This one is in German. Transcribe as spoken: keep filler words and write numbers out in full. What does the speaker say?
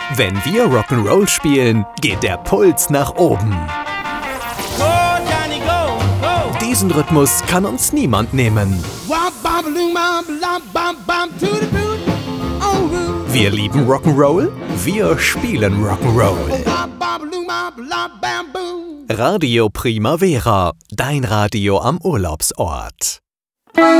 Wenn wir Rock'n'Roll spielen, geht der Puls nach oben. Diesen Rhythmus kann uns niemand nehmen. Wir lieben Rock'n'Roll, wir spielen Rock'n'Roll. Radio Primavera, dein Radio am Urlaubsort.